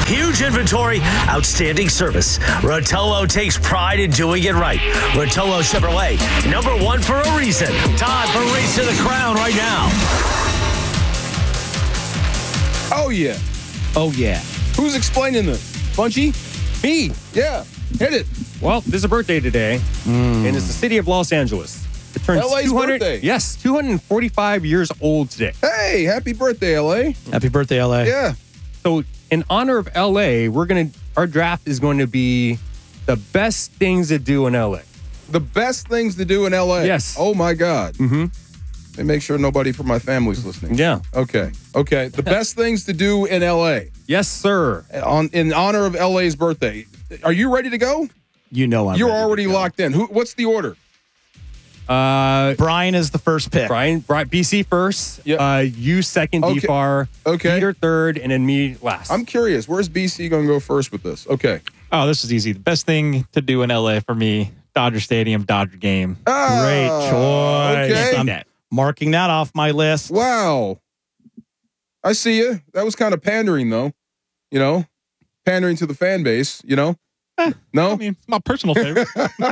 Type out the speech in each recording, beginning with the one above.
Huge inventory, outstanding service. Rotolo takes pride in doing it right. Rotolo Chevrolet, #1 for a reason. Time for Race to the Crown right now. Oh, yeah. Oh, yeah. Who's explaining this? Bunchy? Me. Yeah. Hit it. Well, there's a birthday today, and it's the city of Los Angeles. It turns LA's 200. birthday. Yes, 245 years old today. Hey, happy birthday, LA. Happy birthday, LA. Yeah. So, in honor of LA, our draft is going to be the best things to do in LA. The best things to do in LA. Yes. Oh, my God. Mm-hmm. Let me make sure nobody from my family's listening. Yeah. Okay. The best things to do in LA. Yes, sir. In honor of LA's birthday. Are you ready to go? You know I'm You're ready to already go. locked in. What's the order? Brian is the first pick. Brian, BC first. Yep. You second, Okay. DFAR. Okay. Peter third, and then me last. I'm curious. Where's BC going to go first with this? Okay. Oh, this is easy. The best thing to do in LA for me, Dodger Stadium, Dodger game. Great choice. Okay. I'm marking that off my list. Wow. I see you. That was kind of pandering, though. You know, pandering to the fan base, you know? No? I mean, it's my personal favorite.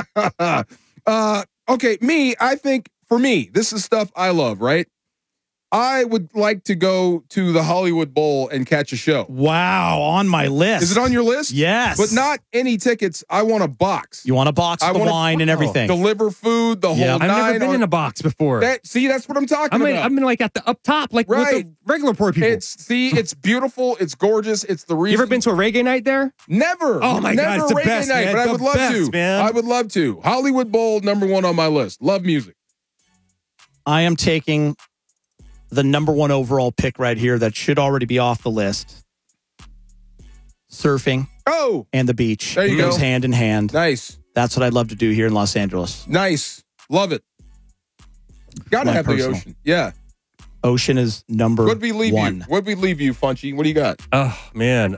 Okay, I think for me, this is stuff I love, right? I would like to go to the Hollywood Bowl and catch a show. Wow, on my list. Is it on your list? Yes. But not any tickets. I want a box. You want a box I of the want wine and everything. Deliver food, the whole Yeah. I've nine. never been in a box before. That's what I'm talking about. I've been like at the up top, like with Right. the regular poor people. It's beautiful. It's gorgeous. It's the reason. You ever been to a reggae night there? Never. Oh my Never God, it's the reggae best, night, man. but I The would love best, to. man. I would love to. Hollywood Bowl, #1 on my list. Love music. I am taking the #1 overall pick right here that should already be off the list. Surfing Oh, and the beach. There you It goes go. hand in hand. nice. That's what I'd love to do here in Los Angeles. Nice. Love it. Gotta My have personal. the ocean. Yeah. Ocean is number What'd we leave one. you? What'd we leave you, Funchy? What do you got? Oh man.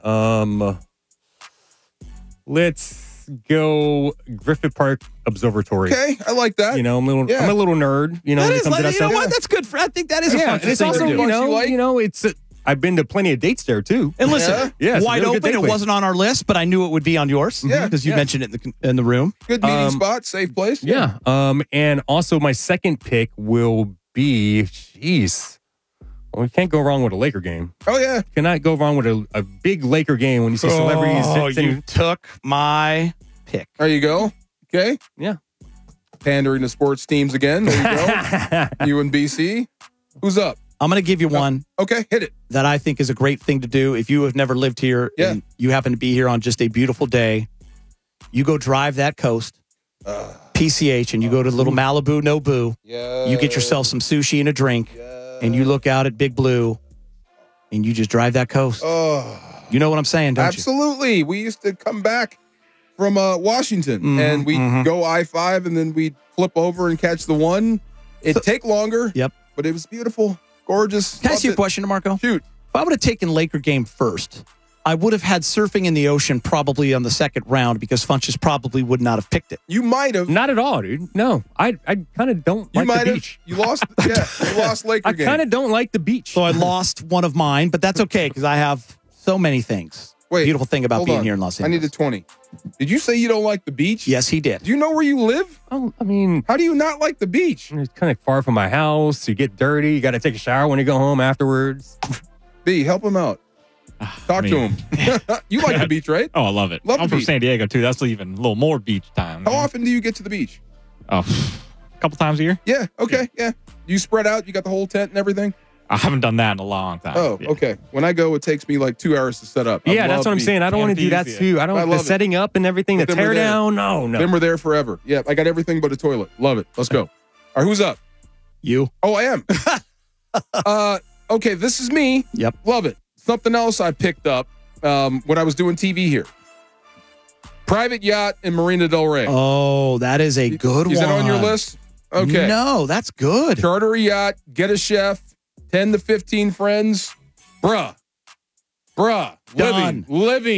Let's go Griffith Park Observatory. Okay, I like that. You know, I'm a little nerd. You know, That when it is comes to that you know stuff. what? That's good. I think that is a Yeah, fun and thing it's to also do. you like? it's. I've been to plenty of dates there too. And listen, Yeah? Yeah, it's a wide really good open. It date wasn't on our list, but I knew it would be on yours. Yeah, because you yeah. mentioned it in the room. Good meeting spot, safe place. Yeah. And also my second pick will be. Jeez. Well, we can't go wrong with a Laker game. Oh yeah. Cannot go wrong with a big Laker game when you see celebrities. Oh, sitting- you took my pick. There you go. Okay. Yeah. Pandering to sports teams again. There you go. You and BC. Who's up? I'm going to give you one Okay, hit it. that I think is a great thing to do. If you have never lived here Yeah. and you happen to be here on just a beautiful day, you go drive that coast, PCH, and you go to little Malibu, Nobu. Yeah. You get yourself some sushi and a drink, and you look out at Big Blue, and you just drive that coast. Oh, You know what I'm saying, don't absolutely. We used to come back from Washington, and we'd go I-5, and then we'd flip over and catch the one. It'd take longer. Yep. But it was beautiful, gorgeous. you? Can I ask you a Loved it. question, Marco? Shoot. If I would have taken Laker game first, I would have had surfing in the ocean probably on the second round because Funches probably would not have picked it. You might have. Not at all, dude. No, I kind of don't You like might the have. beach. You lost. Yeah, you lost Laker I game. kind of don't like the beach. So I lost one of mine, but that's okay because I have so many things. Wait, Beautiful thing about hold being on. here in Los I Angeles. needed 20. Did you say you don't like the beach? Yes, he did. Do you know where you live? Oh, I mean, How do you not like the beach? it's kind of far from my house. You get dirty. You got to take a shower when you go home afterwards. B, help him out. Talk to him. You like the beach, right? Oh, I love it. Love I'm the from beach. San Diego, too. That's even a little more beach time. How often do you get to the beach? Oh, a couple times a year. Yeah. Okay. Yeah. You spread out. You got the whole tent and everything. I haven't done that in a long time. Oh, Yeah. okay. When I go, it takes me like 2 hours to set up. I Yeah, love that's what I'm beach. saying. I don't want to do that Camping, too. I I don't. The love it. setting up and everything, But the then we're tear there. down. No. Then we're there forever. Yeah, I got everything but a toilet. Love it. Let's go. All right, who's up? You? Oh, I am. Okay, this is me. Yep. Love it. Something else I picked up when I was doing TV here. Private yacht in Marina Del Rey. Oh, that is a good one. Is that on your list? Okay. No, that's good. Charter a yacht, get a chef, 10 to 15 friends. Bruh. Done.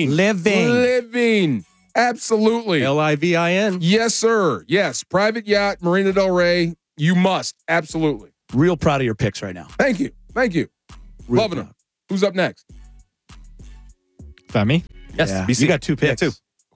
Living. Absolutely. LIVIN. Yes, sir. Yes. Private yacht, Marina Del Rey. You must. Absolutely. Real proud of your picks right now. Thank you. Real Loving proud. them. Who's up next? that me? Yes, Yeah. BC. You got two Yeah, picks. two.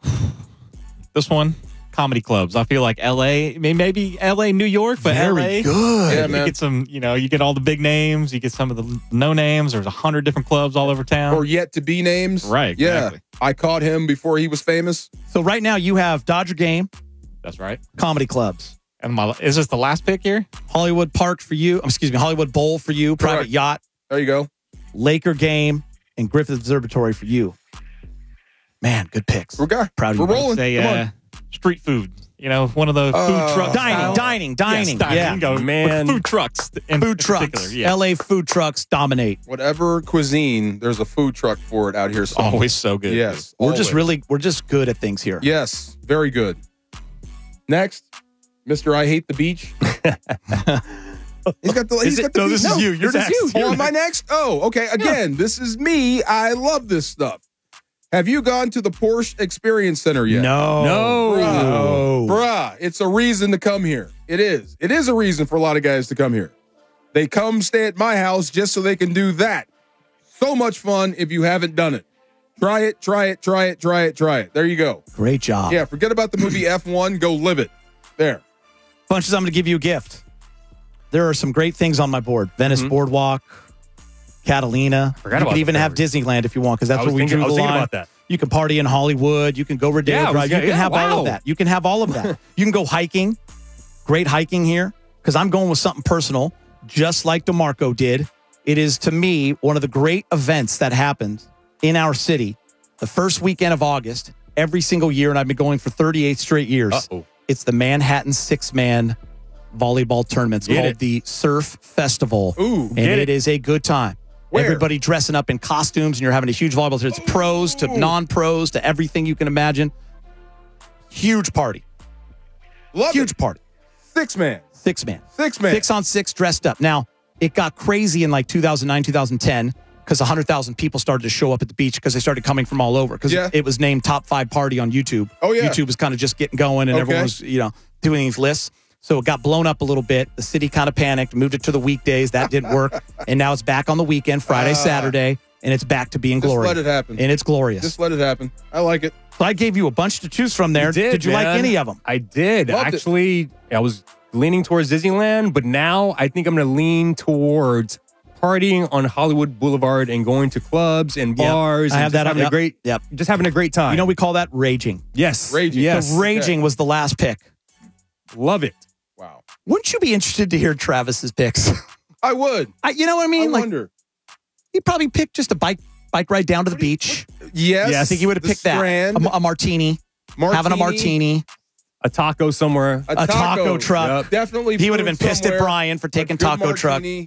This one, comedy clubs. I feel like LA, maybe LA, New York, but Very LA. good. Yeah, You man. get some, you get all the big names. You get some of the no names. There's 100 different clubs all over town. Or yet to be names. Right, Yeah. exactly. I caught him before he was famous. So right now you have Dodger Game, That's right. comedy clubs, And is this the last pick here? Hollywood Park for you. Hollywood Bowl for you, private Correct. yacht, There you go. Laker Game, and Griffith Observatory for you. Man, good picks. We're Proud of you. We're rolling. Say Come on. street food. One of the food truck Dining. Yes, dining. Yeah. Go, Man. food trucks. In Food trucks. particular, yeah. LA food trucks dominate. Whatever cuisine, there's a food truck for it out here somewhere. Always so good. Yes. We're just always. we're just good at things here. Yes. Very good. Next, Mr. I Hate the Beach. He's got the. He's got the no, beach. this is you. You're this is next. you. Oh, am I next? Oh, okay. Again, this is me. I love this stuff. Have you gone to the Porsche Experience Center yet? No. Bruh, it's a reason to come here. It is. It is a reason for a lot of guys to come here. They come stay at my house just so they can do that. So much fun if you haven't done it. Try it, try it, try it, try it, try it. There you go. Great job. Yeah, forget about the movie F1. Go live it. There. Bunches, I'm going to give you a gift. There are some great things on my board. Venice Boardwalk, Catalina. Forgot You about could even the have ferry. Disneyland if you want, because that's I where was we thinking- drew I was the thinking line. about that. You can party in Hollywood. You can go Rodeo Yeah, I was Drive. You gonna- can yeah, have all wow. of that. You can have all of that. You can go hiking. Great hiking here, because I'm going with something personal, just like DeMarco did. It is, to me, one of the great events that happens in our city the first weekend of August every single year, and I've been going for 38 straight years. Uh-oh. It's the Manhattan six-man volleyball tournament. It's Get called it. the Surf Festival. Ooh, and get it is a good time. Where? Everybody dressing up in costumes, and you're having a huge volleyball tournament. It's pros to non-pros to everything you can imagine. Huge party. love Huge it. party. Six-man. Six-man. Six-man. 6-on-6 dressed up. Now, it got crazy in like 2009, 2010 because 100,000 people started to show up at the beach because they started coming from all over because Yeah. it was named Top 5 Party on YouTube. Oh, yeah. YouTube was kind of just getting going and Okay. everyone was, doing these lists. So it got blown up a little bit. The city kind of panicked, moved it to the weekdays. That didn't work. And now it's back on the weekend, Friday, Saturday, and it's back to being Just glory. let it happen. And it's glorious. Just let it happen. I like it. So I gave you a bunch to choose from there. You you like man. any of them? I did. Loved it. Actually, I was leaning towards Disneyland, but now I think I'm going to lean towards partying on Hollywood Boulevard and going to clubs and Yep. bars. I and have just that up. having a Yep. great, Yep. just having a great time. You know, we call that raging. yes, Raging. yes, So raging was the last pick. love it. Wow. Wouldn't you be interested to hear Travis's picks? I would. You know what I mean? I Like wonder. he'd probably pick just a bike ride down to the beach. Yes. I think he would have the picked that. Strand, A martini, having a martini, A taco somewhere. a taco truck. Yep. Definitely. He would have been food pissed at somewhere. Brian for taking A good taco truck. martini.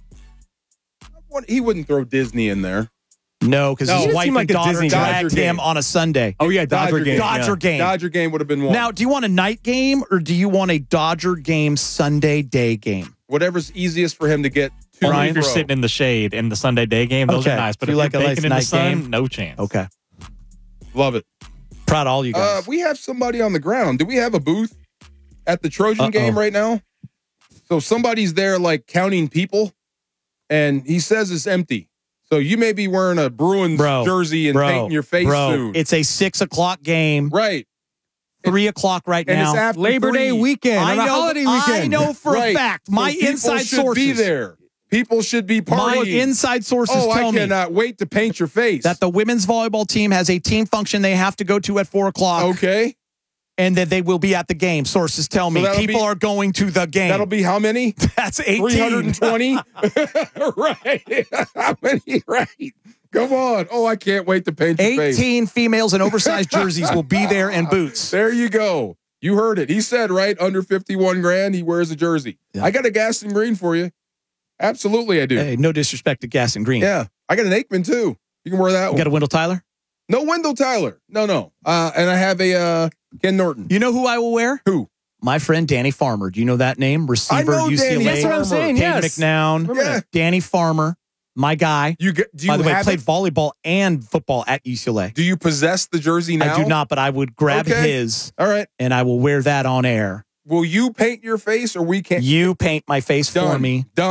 He wouldn't throw Disney in there. No, because No. He his didn't wife seem like and a daughter Disney guy. dragged Dodger him game. on a Sunday. Oh yeah, Dodger game. Dodger yeah. game. Dodger game would have been one. Now, do you want a night game or do you want a Dodger game Sunday day game? Whatever's easiest for him to get to. Only Brian? if you're throw. sitting in the shade in the Sunday day game, those Okay. are nice. But Do you if like you're a baking nice in the night sun, game? no chance. Okay. Love it. Proud of all you guys. We have somebody on the ground. Do we have a booth at the Trojan game right now? So somebody's there like counting people, and he says it's empty. So you may be wearing a Bruins jersey and painting your face soon. It's a 6:00 game. Right. 3:00 right And now. it's after Labor Day 3. weekend. I on a know, holiday weekend. I know for Right. a fact. So My people inside should sources be there. People should be My partying. inside sources Oh, tell I me cannot wait to paint your face. that the women's volleyball team has a team function they have to go to at 4:00, Okay. and that they will be at the game. Sources tell me that'll people be- are going to the game. That'll be how many? That's 18. 320? Right. How many? Right. Come on. Oh, I can't wait to paint your face. 18 females in oversized jerseys will be there and boots. There you go. You heard it. He said, right, under 51 grand, he wears a jersey. Yeah. I got a gas and green for you. Absolutely, I do. Hey, no disrespect to Gas and Green. Yeah. I got an Aikman, too. You can wear that You one. got a Wendell Tyler? No Wendell Tyler. No. And I have a Ken Norton. You know who I will wear? Who? My friend Danny Farmer. Do you know that name? Receiver, I know UCLA. Danny That's what I'm Farmer. saying. Dave Yes. McNown. Yeah. Danny Farmer, my guy. Do you By the way, have played it? volleyball and football at UCLA. Do you possess the jersey now? I do not, but I would grab Okay. his All right. and I will wear that on air. Will you paint your face or we can't? You paint my face Done. for me. Done.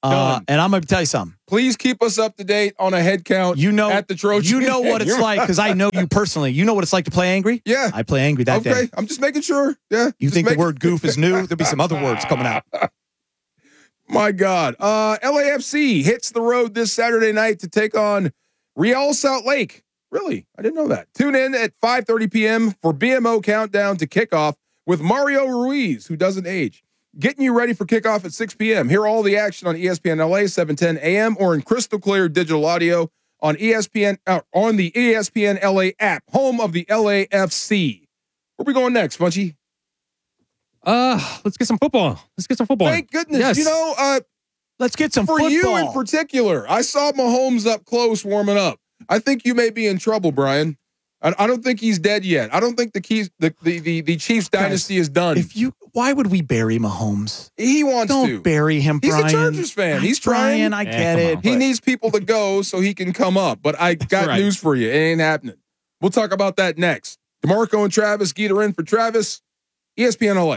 Done. And I'm going to tell you something. Please keep us up to date on a head count at the Trojan. You know what it's like, because I know you personally. You know what it's like to play angry? Yeah. I play angry that day. Okay, I'm just making sure. Yeah. You think the word goof is new? There'll be some other words coming out. My God. LAFC hits the road this Saturday night to take on Real Salt Lake. Really? I didn't know that. Tune in at 5:30 p.m. for BMO Countdown to kickoff with Mario Ruiz, who doesn't age. Getting you ready for kickoff at 6 p.m. Hear all the action on ESPN LA, 710 a.m. or in crystal clear digital audio on ESPN on the ESPN LA app, home of the LAFC. Where we going next, Funchy? Let's get some football. Thank goodness. Yes. You know, let's get some for football. you in particular, I saw Mahomes up close warming up. I think you may be in trouble, Brian. I don't think he's dead yet. I don't think the Chiefs dynasty is done. Why would we bury Mahomes? He wants to. Don't bury him, He's Brian. a Chargers fan. He's trying. Brian, I get it. He needs people to go so he can come up. But I got news for you. It ain't happening. We'll talk about that next. DeMarco and Travis Geeter in for Travis. ESPN LA.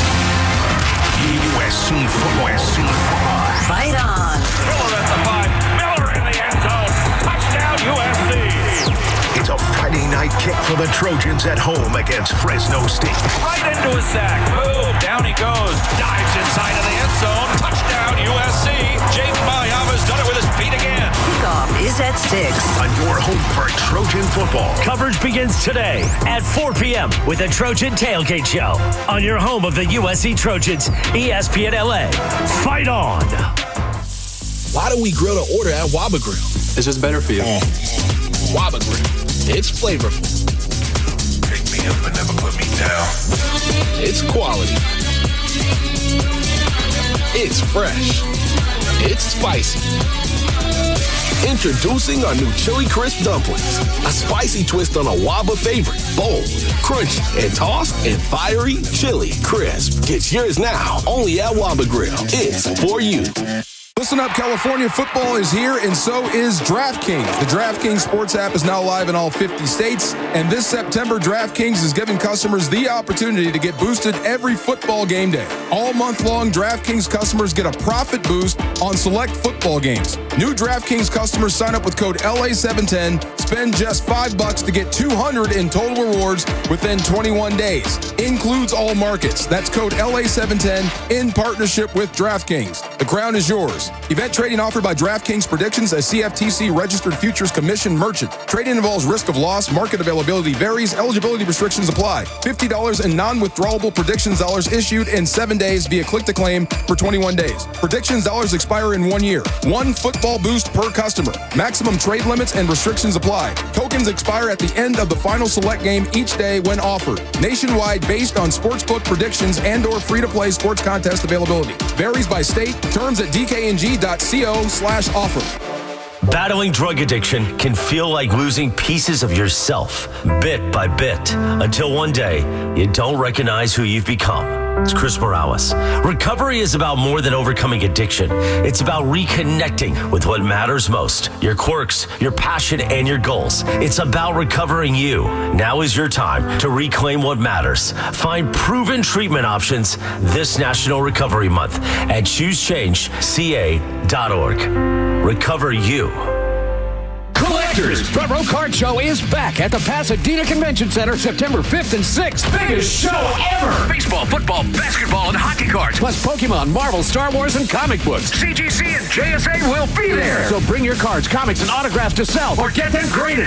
USC football. Fight on. Miller at the 5. Miller in the end zone. Touchdown USC. It's a Friday night kick for the Trojans at home against Fresno State. Right into a sack. Boom. Down he goes. Dives inside of the end zone. Touchdown USC. Jake Mayama's done it with his feet again. Kickoff is at 6. On your home for Trojan football. Coverage begins today at 4 p.m. with a Trojan Tailgate Show on your home of the USC Trojans, ESPN LA. Fight on. Why do we grill to order at Waba Grill? It's just better for you. Waba Grill. It's flavorful. Pick me up and never put me down. It's quality. It's fresh. It's spicy. Introducing our new Chili Crisp Dumplings. A spicy twist on a Waba favorite. Bold, crunchy, and tossed in fiery chili crisp. Get yours now, only at Waba Grill. It's for you. Listen up, California football is here, and so is DraftKings. The DraftKings sports app is now live in all 50 states, and this September, DraftKings is giving customers the opportunity to get boosted every football game day. All month long, DraftKings customers get a profit boost on select football games. New DraftKings customers sign up with code LA710, spend just $5 to get $200 in total rewards within 21 days. Includes all markets. That's code LA710 in partnership with DraftKings. The crown is yours. Event trading offered by DraftKings Predictions, a CFTC registered futures commission merchant. Trading involves risk of loss. Market availability varies. Eligibility restrictions apply. $50 in non-withdrawable predictions dollars issued in 7 days via click to claim for 21 days. Predictions dollars expire in 1 year. One football boost per customer. Maximum trade limits and restrictions apply. Tokens expire at the end of the final select game each day when offered. Nationwide based on sportsbook predictions and or free-to-play sports contest availability. Varies by state. Terms at dkng.co/offer. Battling drug addiction can feel like losing pieces of yourself, bit by bit, until one day you don't recognize who you've become. It's Chris Morales. Recovery is about more than overcoming addiction. It's about reconnecting with what matters most, your quirks, your passion, and your goals. It's about recovering you. Now is your time to reclaim what matters. Find proven treatment options this National Recovery Month at choosechangeca.org. Recover you. Collectors, Front Row Card Show is back at the Pasadena Convention Center September 5th and 6th. Biggest show ever! Baseball, football, basketball, and hockey cards. Plus Pokemon, Marvel, Star Wars, and comic books. CGC and JSA will be there. So bring your cards, comics, and autographs to sell Or get them graded.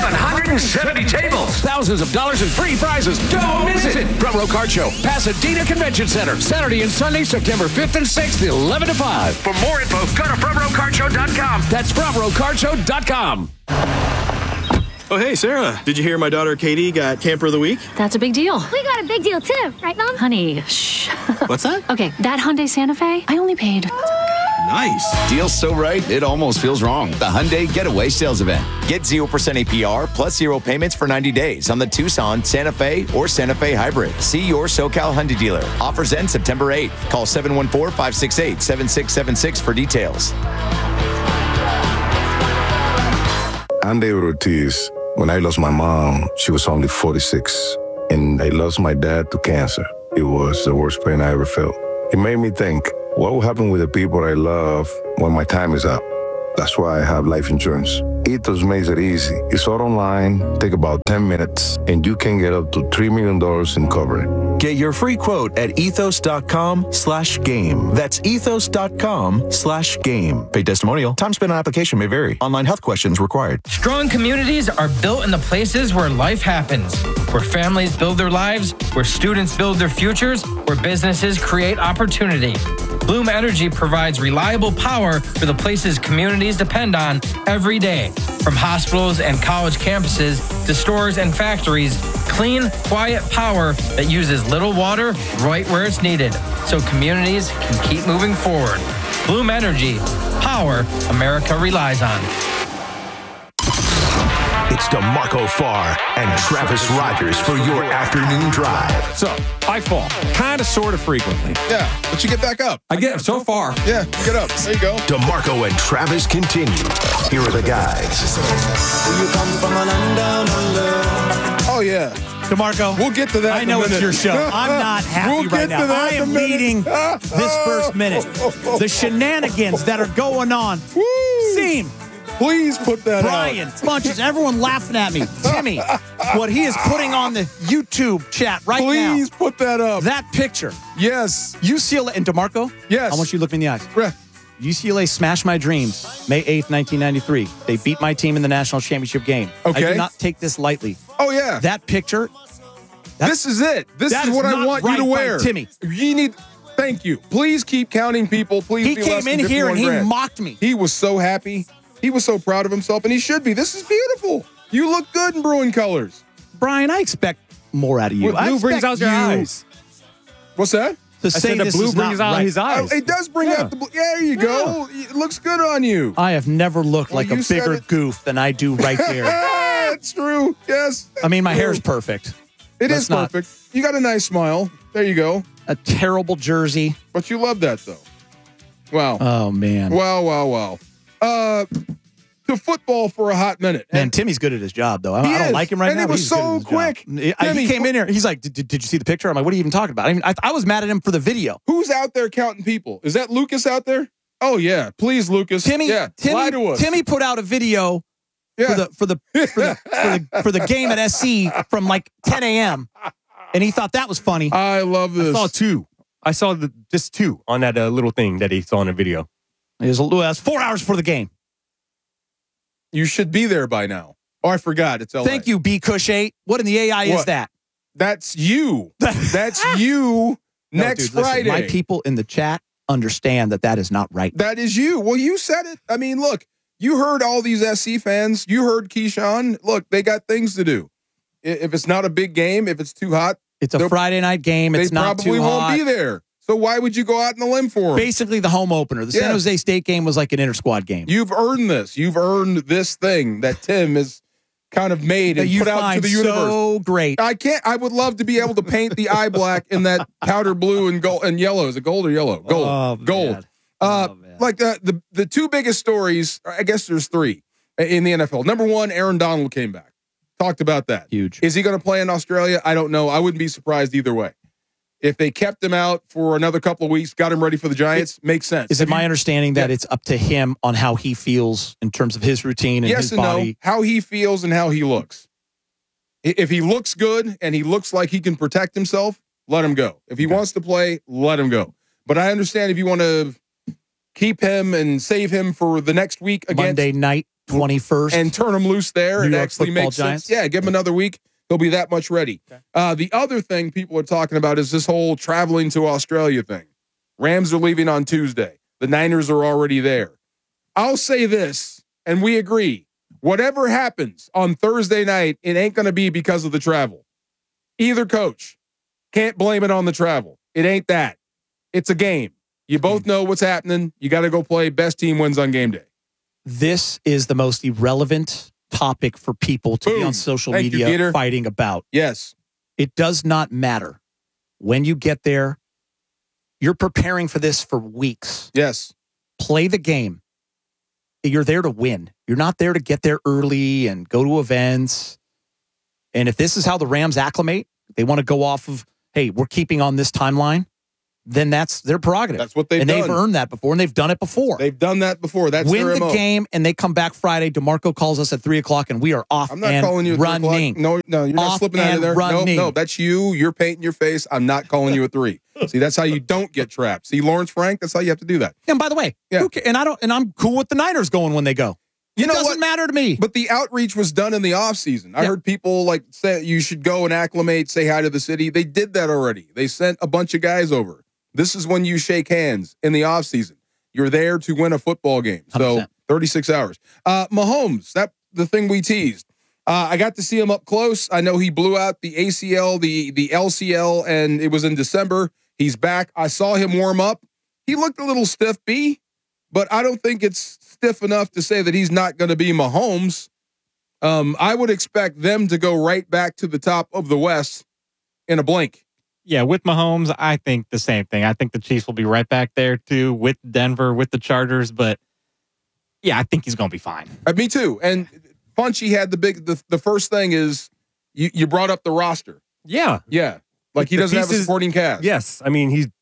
770 tables. thousands of dollars in free prizes. Don't miss it! Front Row Card Show, Pasadena Convention Center, Saturday and Sunday, September 5th and 6th, 11 to 5. For more info, go to frontrowcardshow.com. That's frontrowcardshow.com. Oh, hey, Sarah. Did you hear my daughter Katie got Camper of the Week? That's a big deal. We got a big deal too, right, Mom? Honey, shh. What's that? Okay, that Hyundai Santa Fe, I only paid. Nice. Deal's so right, it almost feels wrong. The Hyundai Getaway Sales Event. Get 0% APR plus 0 payments for 90 days on the Tucson, Santa Fe, or Santa Fe Hybrid. See your SoCal Hyundai dealer. Offers end September 8th. Call 714-568-7676 for details. I'm David Ortiz. When I lost my mom, she was only 46. And I lost my dad to cancer. It was the worst pain I ever felt. It made me think, What will happen with the people I love when my time is up? That's why I have life insurance. Ethos makes it easy. It's all online, take about 10 minutes, and you can get up to $3 million in coverage. Get your free quote at ethos.com/game. That's ethos.com/game. Paid testimonial. Time spent on application may vary. Online health questions required. Strong communities are built in the places where life happens, where families build their lives, where students build their futures, where businesses create opportunity. Bloom Energy provides reliable power for the places communities depend on every day. From hospitals and college campuses to stores and factories, clean, quiet power that uses little water right where it's needed, so communities can keep moving forward. Bloom Energy, power America relies on. It's DeMarco Farr and Travis Rogers for your afternoon drive. So, I fall. Kind of, sort of frequently. Yeah, but you get back up. I get so far. Yeah, you get up. There you go. DeMarco and Travis continue. Here are the guys. Oh, yeah. DeMarco, we'll get to that. I know it's your show. I'm not happy right now. I am leading this first minute. The shenanigans that are going on seem. Please put that Brian, Bunches, everyone laughing at me. Timmy, what he is putting on the YouTube chat right now. Please put that up. That picture. Yes. UCLA and DeMarco. Yes. I want you to look me in the eyes. UCLA smashed my dreams May 8th, 1993. They beat my team in the national championship game. Okay. I do not take this lightly. Oh, yeah. That picture. This is it. This is what I want you to wear. Timmy. You need. Thank you. Please keep counting people. Please He be came less than in here and he 51 grand. mocked me. He was so happy. He was so proud of himself, and he should be. This is beautiful. You look good in Bruin colors. Brian, I expect more out of you. Blue brings out your eyes. What's that? To say the this blue is brings not out right. his eyes. It does bring out the blue. Yeah, there you go. It looks good on you. I have never looked like a you said bigger it. goof than I do right there. It's true. Yes. I mean, my True. hair's perfect. It That's is not- perfect. You got a nice smile. There you go. A terrible jersey. But you love that, though. Wow. Oh, man. Wow. To football for a hot minute. Man, Timmy's good at his job, though. I He don't is. like him right And now. it but was he's good so at his quick. job. Timmy, He came in here. He's like, did you see the picture? I'm like, what are you even talking about? I mean, I was mad at him for the video. Who's out there counting people? Is that Lucas out there? Oh, yeah. Please, Lucas. Timmy, yeah. Lie to us. Timmy put out a video for the game at SC from like 10 a.m. and he thought that was funny. I love this. I saw two. I saw just two on that little thing that he saw in a video. That's 4 hours before the game. You should be there by now. Oh, I forgot. It's LA. Thank you, B. Cush 8. What in the AI is What? that? That's you. That's you No, next dude, listen, Friday. my people in the chat understand that is not right. That is you. Well, you said it. I mean, look, you heard all these SC fans. You heard Keyshawn. Look, they got things to do. If it's not a big game, if it's too hot, It's a Friday night game. It's they not probably too hot. won't be there. So why would you go out on the limb for them? Basically, the home opener. The San Yeah. Jose State game was like an inter-squad game. You've earned this. You've earned this thing that Tim has kind of made That and you put out to find the universe. so great. I would love to be able to paint the eye black in that powder blue and gold and yellow. Is it gold or yellow? Gold. Oh, Gold. Like the two biggest stories, I guess there's three in the NFL. Number one, Aaron Donald came back. Talked about that. Huge. Is he going to play in Australia? I don't know. I wouldn't be surprised either way. If they kept him out for another couple of weeks, got him ready for the Giants, makes sense. Is it my understanding that it's up to him on how he feels in terms of his routine and yes his and body? no, how he feels and how he looks. If he looks good and he looks like he can protect himself, let him go. If he wants to play, let him go. But I understand if you want to keep him and save him for the next week against Monday night, 21st. and turn him loose there, New it York actually Football makes Giants. sense. Yeah, give him another week. He'll be that much ready. The other thing people are talking about is this whole traveling to Australia thing. Rams are leaving on Tuesday. The Niners are already there. I'll say this, and we agree. Whatever happens on Thursday night, it ain't going to be because of the travel. Either coach. Can't blame it on the travel. It ain't that. It's a game. You both know what's happening. You got to go play. Best team wins on game day. This is the most irrelevant topic for people to be on social Thank you, media Peter. fighting about. Yes. It does not matter. When you get there, you're preparing for this for weeks. Yes. Play the game. You're there to win. You're not there to get there early and go to events. And if this is how the Rams acclimate, they want to go off of, hey, we're keeping on this timeline. then that's their prerogative. That's what they've and done. they've earned that before, and they've done it before. They've done that before. That's win their the MO. game, and they come back Friday. DeMarco calls us at 3:00, and we are off. I'm not and calling you at 3 o'clock. running. No, you're not Off slipping out of and there. running. No, that's you. You're painting your face. I'm not calling you at 3. See, that's how you don't get trapped. See, Lawrence Frank, that's how you have to do that. And by the way, I'm cool with the Niners going when they go. It doesn't matter to me. But the outreach was done in the offseason. I heard people like say you should go and acclimate, say hi to the city. They did that already. They sent a bunch of guys over. This is when you shake hands in the offseason. You're there to win a football game. So 100%. 36 hours. Mahomes, that the thing we teased. I got to see him up close. I know he blew out the ACL, the LCL, and it was in December. He's back. I saw him warm up. He looked a little stiff, B, but I don't think it's stiff enough to say that he's not going to be Mahomes. I would expect them to go right back to the top of the West in a blink. Yeah, with Mahomes, I think the same thing. I think the Chiefs will be right back there too, with Denver, with the Chargers. But yeah, I think he's going to be fine. Me too. And Funchy had the first thing is you brought up the roster. Yeah. Like he doesn't have a supporting cast. Yes. I mean,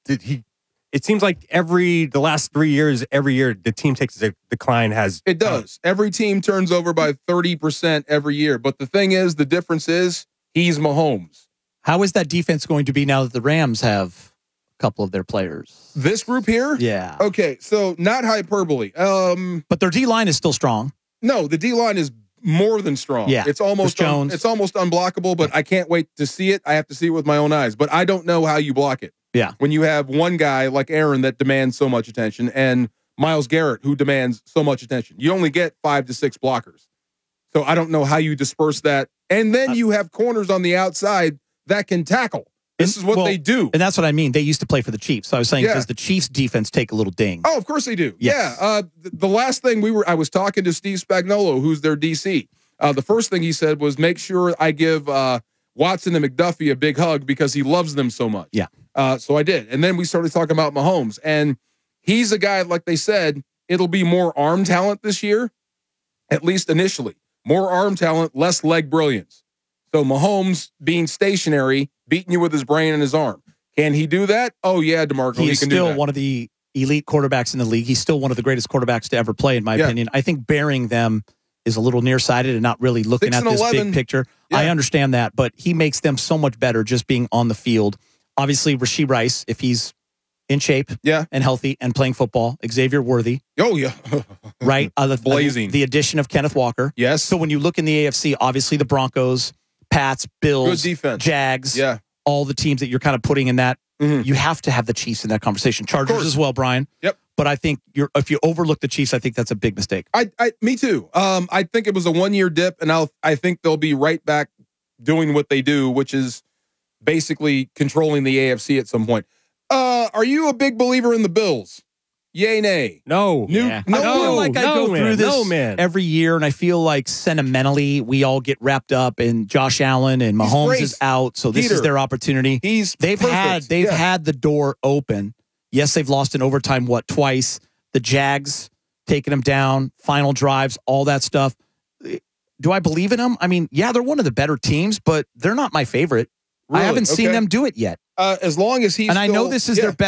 it seems like the last 3 years, every year the team takes a decline. It does. Every team turns over by 30% every year. But the thing is, the difference is he's Mahomes. How is that defense going to be now that the Rams have a couple of their players? This group here? Yeah. Okay, so not hyperbole. But their D-line is still strong. No, the D-line is more than strong. Yeah. It's almost Jones. It's almost unblockable, but I can't wait to see it. I have to see it with my own eyes. But I don't know how you block it. Yeah. When you have one guy like Aaron that demands so much attention and Myles Garrett who demands so much attention. You only get 5 to 6 blockers. So I don't know how you disperse that. And then you have corners on the outside that can tackle. This is what they do. And that's what I mean. They used to play for the Chiefs. So I was saying, does the Chiefs defense take a little ding? Oh, of course they do. Yes. Yeah. The last thing I was talking to Steve Spagnuolo, who's their DC. The first thing he said was make sure I give Watson and McDuffie a big hug because he loves them so much. Yeah. So I did. And then we started talking about Mahomes. And he's a guy, like they said, it'll be more arm talent this year, at least initially. More arm talent, less leg brilliance. So Mahomes being stationary, beating you with his brain and his arm. Can he do that? Oh, yeah, DeMarco, He is can do still that. one of the elite quarterbacks in the league. He's still one of the greatest quarterbacks to ever play, in my opinion. I think bearing them is a little nearsighted and not really looking at this 6-11. big picture. Yeah. I understand that, but he makes them so much better just being on the field. Obviously, Rashee Rice, if he's in shape and healthy and playing football, Xavier Worthy. Oh, yeah. Right? Blazing. The addition of Kenneth Walker. Yes. So when you look in the AFC, obviously the Broncos, Pats, Bills, Good defense. Jags, Yeah. all the teams that you're kind of putting in that, you have to have the Chiefs in that conversation. Chargers as well, Brian. Yep. But I think if you overlook the Chiefs, I think that's a big mistake. Me too. I think it was a 1-year dip, and I think they'll be right back doing what they do, which is basically controlling the AFC at some point. Are you a big believer in the Bills? Yay, nay? No. I feel like I go through this every year, and I feel like sentimentally we all get wrapped up in Josh Allen and Mahomes is out, so this is their opportunity. They've had the door open. Yes, they've lost in overtime, twice. The Jags taking them down, final drives, all that stuff. Do I believe in them? I mean, yeah, they're one of the better teams, but they're not my favorite. Really? I haven't seen them do it yet. As long as he's I know this is their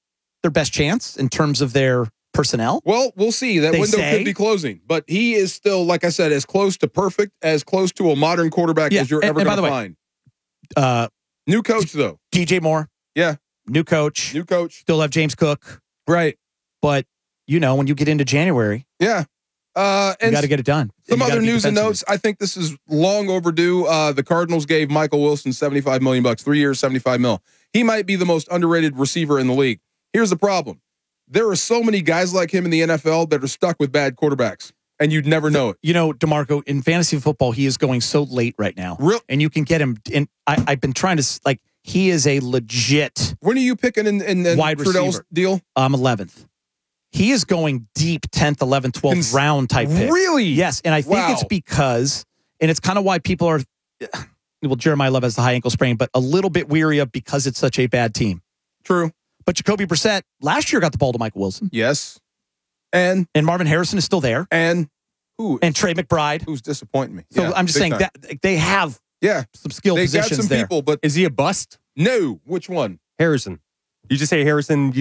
best chance in terms of their personnel. Well, we'll see. That window could be closing, but he is still, like I said, as close to perfect, as close to a modern quarterback as you're ever going to find. New coach though, DJ Moore. Yeah, new coach. Still have James Cook. Right, but when you get into January, and you got to get it done. Some other news and notes. I think this is long overdue. The Cardinals gave Michael Wilson $75 million, 3 years, $75 million. He might be the most underrated receiver in the league. Here's the problem. There are so many guys like him in the NFL that are stuck with bad quarterbacks, and you'd never know it. DeMarco, in fantasy football, he is going so late right now. And you can get him. And I've been trying to, he is a legit When are you picking in wide Trudell's receiver deal? 11th. He is going deep 10th, 11th, 12th round type pick. Really? Yes. And I think it's because, and it's kind of why people are, Jeremiah Love has the high ankle sprain, but a little bit weary of because it's such a bad team. True. But Jacoby Brissett last year got the ball to Michael Wilson. Yes. And Marvin Harrison is still there. And who? And Trey McBride. Who's disappointing me. So I'm just saying that they have some skill they positions got some there. people, but is he a bust? No. Which one? Harrison. You just say Harrison.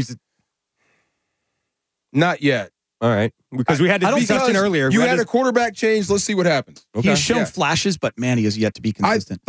Not yet. All right, because we had this discussion earlier. You had a quarterback change. Let's see what happens. He's shown flashes, but man, he has yet to be consistent.